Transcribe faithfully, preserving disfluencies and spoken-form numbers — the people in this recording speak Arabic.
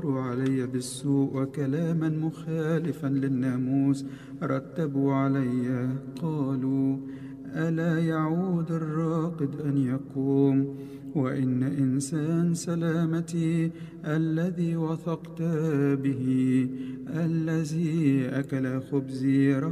فكروا علي بالسوء وكلاما مخالفا للناموس رتبوا علي. قالوا: ألا يعود الراقد أن يقوم؟ وإن إنسان سلامتي الذي وثقت به الذي أكل خبزي